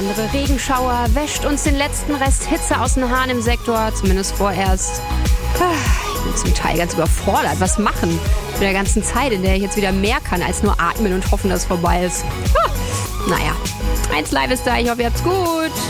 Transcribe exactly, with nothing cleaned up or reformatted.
andere Regenschauer wäscht uns den letzten Rest Hitze aus den Haaren im Sektor, zumindest vorerst. Ich bin zum Teil ganz überfordert. Was machen mit der ganzen Zeit, in der ich jetzt wieder mehr kann, als nur atmen und hoffen, dass es vorbei ist. Naja, eins live ist da. Ich hoffe, ihr habt's gut.